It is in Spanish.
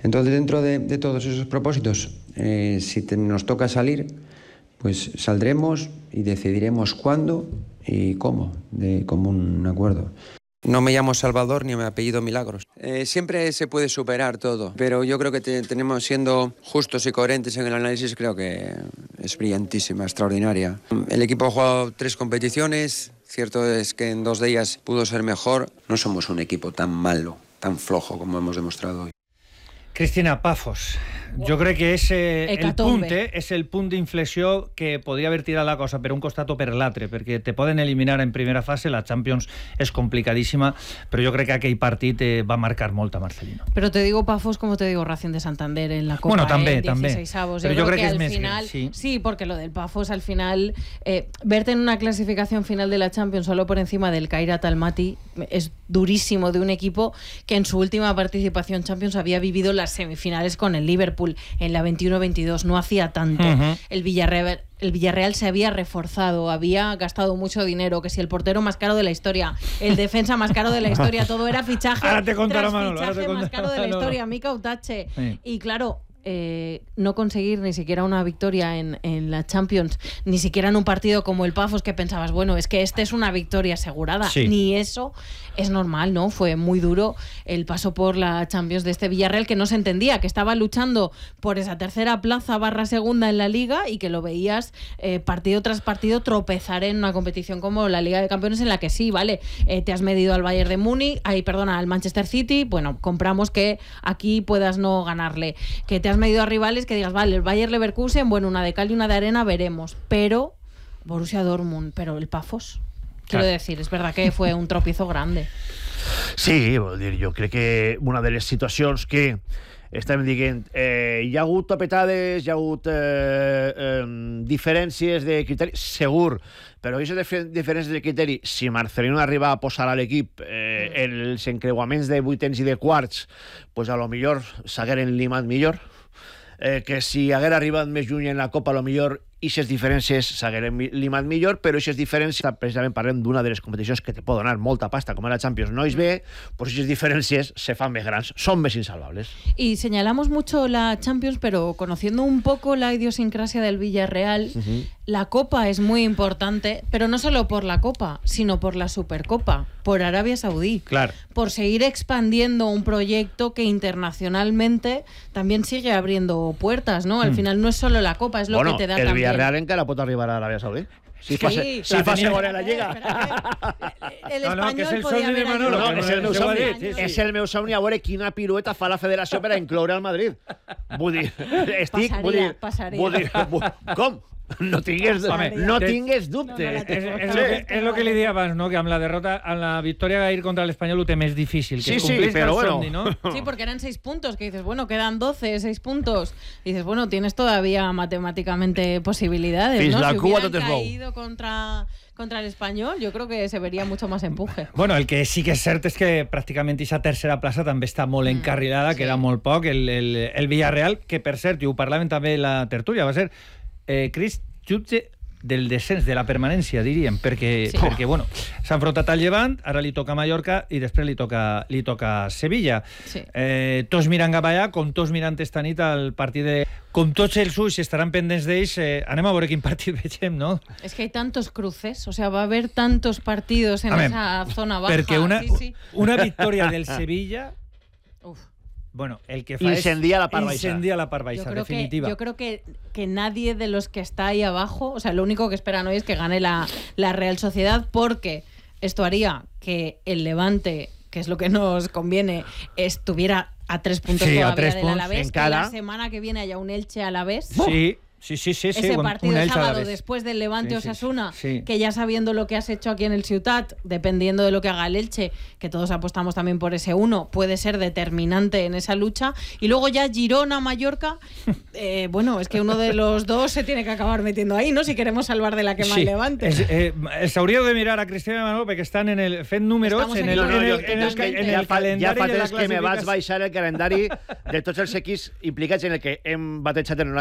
Entonces, dentro de todos esos propósitos, si nos toca salir, pues saldremos y decidiremos cuándo y cómo, de común acuerdo. No me llamo Salvador ni me apellido Milagros. Siempre se puede superar todo, pero yo creo que tenemos, siendo justos y coherentes en el análisis, creo que es brillantísima, extraordinaria. El equipo ha jugado 3 competiciones, cierto es que en 2 de ellas pudo ser mejor. No somos un equipo tan malo, tan flojo como hemos demostrado hoy. Cristina, Pafos, jo crec que és el punt d'inflexió que podria haver tirat la cosa per un costat o per l'altre, perquè te poden eliminar en primera fase, la Champions és complicadíssima, però jo crec que aquell partit va marcar molt a Marcelino. Pero te digo Pafos como te digo Racing de Santander en la Copa. Bueno, també, 16avos. Però jo crec que és més final, sí, porque lo del Pafos al final, verte en una clasificación final de la Champions solo por encima del Kairat Almaty es durísimo, de un equipo que en su última participación en Champions había vivido las semifinales con el Liverpool en la 21-22, no hacía tanto. El Villarreal se había reforzado, había gastado mucho dinero, que si el portero más caro de la historia, el defensa más caro de la historia, todo era fichaje ahora te contará Manolo, fichaje más caro de la historia, Mika Utache. Sí. Y claro, no conseguir ni siquiera una victoria en la Champions, ni siquiera en un partido como el Pafos, que pensabas, bueno, es que este es una victoria asegurada, sí. Ni eso es normal, ¿no? Fue muy duro el paso por la Champions de este Villarreal, que no se entendía, que estaba luchando por esa tercera plaza / segunda en la Liga, y que lo veías partido tras partido tropezar en una competición como la Liga de Campeones, en la que sí, vale, te has medido al Bayern de Múnich, al Manchester City, bueno, compramos que aquí puedas no ganarle, que te has medido a rivales que digas, vale, el Bayer Leverkusen, bueno, una de cal y una de arena, veremos, pero Borussia Dortmund, pero el Pafos, quiero decir, és verdad que fue un tropiezo grande. Sí, vol dir, jo crec que una de les situacions que estàvem dient, hi ha hagut topetades, hi ha hagut diferències de criteri, segur, però aquestes diferències de criteri, si Marcelino arriba a posar a l'equip els encreuaments de vuitens i de quarts, pues a lo millor s'hagueren limat millor, que si haguera arribat més lluny en la Copa, a lo millor aquestes diferències s'hagueren limat millor, però aquestes diferències, precisament parlem d'una de les competicions que te pot donar molta pasta, com la Champions, no és bé, pues aquestes diferències se fan més grans, son més insalvables. Y señalamos mucho la Champions, pero conociendo un poco la idiosincrasia del Villarreal, la Copa es muy importante, pero no solo por la Copa, sino por la Supercopa, por Arabia Saudí, claro, por seguir expandiendo un proyecto que internacionalmente también sigue abriendo puertas, ¿no? Al final no es solo la Copa, es lo que te da el también. Villarreal encara pot arribar a Aràbia Saudí. Si fa segon en la Lliga. El Espanyol podia haver No, és el meu somni. És el meu somni a veure quina pirueta fa la federació per a incloure al Madrid. Vull dir, passaria. Com? No tingues dubte. És el que li deia abans, ¿no? Que amb la derrota, amb la victòria a ir contra l'Espanyol ho té més difícil. Que sí, pero bueno. Somni, ¿no? Sí, porque eran 6 puntos, que dices, bueno, quedan 12, 6 puntos. Y dices, bueno, tienes todavía matemáticamente posibilidades, Fins ¿no? la Si Cuba hubieran tot és bo. caído contra el Espanyol, yo creo que se vería mucho más empuje. Bueno, el que sí que és cert és que pràcticament aquesta tercera plaça també està molt encarrilada, sí. Queda molt poc. El Villarreal, que per cert, i ho parlàvem també la tertúlia, va ser Cris jutge del descens, de la permanència, diríem, perquè bueno, s'ha enfrontat al Llevant, ara li toca Mallorca i després li toca Sevilla. Sí. Tots mirant cap allà, com tots mirant esta nit al partit de... Com tots els ulls estaran pendents d'ells, anem a veure quin partit vegem, no? Es que hay tantos cruces, o sea, va a haber tantos partidos en esa zona baja. Perquè una victòria del Sevilla... Bueno, el que fa incendia la part baixa, definitiva. Yo creo que nadie de los que está ahí abajo, o sea, lo único que esperan hoy es que gane la Real Sociedad, porque esto haría que el Levante, que es lo que nos conviene, estuviera a 3 puntos todavía del Alavés, que la semana que viene haya un Elche Alavés. Sí. Ese partido el sábado después del Levante Osasuna, que ya sabiendo lo que has hecho aquí en el Ciutat, dependiendo de lo que haga el Elche, que todos apostamos también por ese 1, puede ser determinante en esa lucha. Y luego ya Girona, Mallorca, bueno, es que uno de los dos se tiene que acabar metiendo ahí, ¿no? Si queremos salvar de la quema el Levante. S'hauria de mirar a Cristina i Manolo, perquè estan fent números en el calendari. Ja fa temps que me vaig baixar el calendari de tots els equips implicats en el que hem batejat en